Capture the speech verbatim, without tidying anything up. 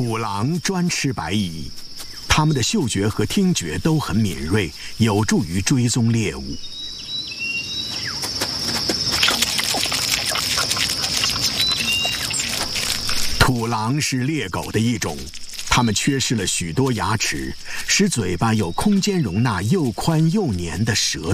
土狼专吃白蚁，它们的嗅觉和听觉都很敏锐，有助于追踪猎物。土狼是猎狗的一种，它们缺失了许多牙齿，使嘴巴有空间容纳又宽又黏的舌